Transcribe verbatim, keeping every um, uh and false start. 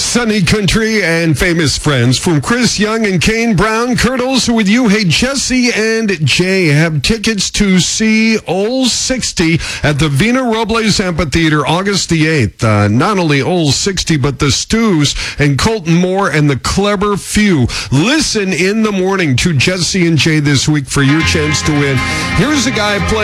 Sunny Country and famous friends from Chris Young and Kane Brown. Kurt Olson with you. Hey, Jesse and Jay have tickets to see Old sixty at the Vina Robles Amphitheater August the eighth. Uh, not only Old sixty, but the Stews and Colton Moore and the Clever Few. Listen in the morning to Jesse and Jay this week for your chance to win. Here's a guy playing.